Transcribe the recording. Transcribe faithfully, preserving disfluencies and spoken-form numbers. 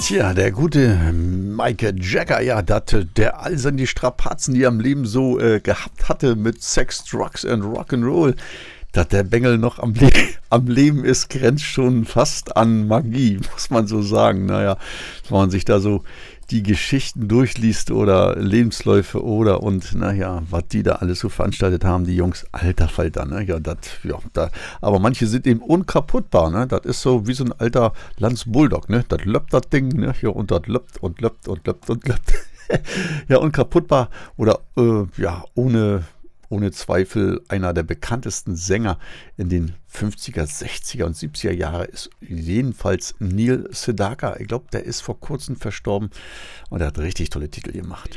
Tja, der gute Michael Jagger, ja, dat, der all seine Strapazen, die er am Leben so äh, gehabt hatte mit Sex, Drugs and Rock'n'Roll, dass der Bengel noch am, Le am Leben ist, grenzt schon fast an Magie, muss man so sagen. Naja, wenn man sich da so die Geschichten durchliest oder Lebensläufe oder und naja, was die da alles so veranstaltet haben, die Jungs, alter Falter, ne? Ja, das, ja, da, aber manche sind eben unkaputtbar, ne? Das ist so wie so ein alter Lanz-Bulldog, ne? Das löppt das Ding, ne? Ja, und das löppt und löppt und löppt und löppt. Ja, unkaputtbar oder äh, ja, ohne ohne Zweifel einer der bekanntesten Sänger in den fünfziger, sechziger und siebziger Jahre ist jedenfalls Neil Sedaka. Ich glaube, der ist vor kurzem verstorben und er hat richtig tolle Titel gemacht.